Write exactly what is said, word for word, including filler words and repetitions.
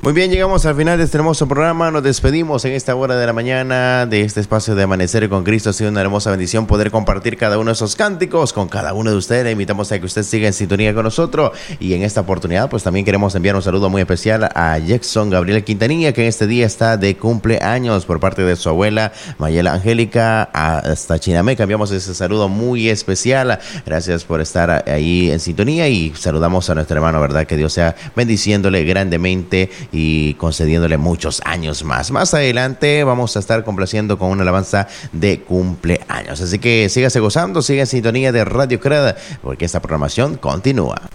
Muy bien, llegamos al final de este hermoso programa. Nos despedimos en esta hora de la mañana de este espacio de Amanecer con Cristo. Ha sido una hermosa bendición poder compartir cada uno de esos cánticos con cada uno de ustedes. Le invitamos a que usted siga en sintonía con nosotros. Y en esta oportunidad, pues también queremos enviar un saludo muy especial a Jackson Gabriel Quintanilla, que en este día está de cumpleaños por parte de su abuela Mayela Angélica hasta Chinameca. Enviamos ese saludo muy especial. Gracias por estar ahí en sintonía y saludamos a nuestro hermano, ¿verdad? Que Dios sea bendiciéndole grandemente y concediéndole muchos años más. Más adelante vamos a estar complaciendo con una alabanza de cumpleaños. Así que sígase gozando, siga en sintonía de Radio Cred, porque esta programación continúa.